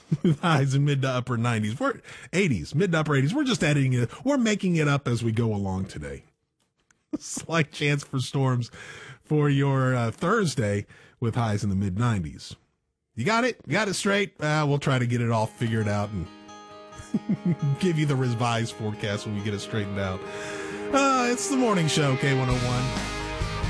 with highs in mid to upper 90s. We're 80s, mid to upper 80s. We're just editing it. We're making it up as we go along today. Slight chance for storms for your Thursday with highs in the mid 90s. You got it? You got it straight? We'll try to get it all figured out and give you the revised forecast when we get it straightened out. It's the morning show, K101.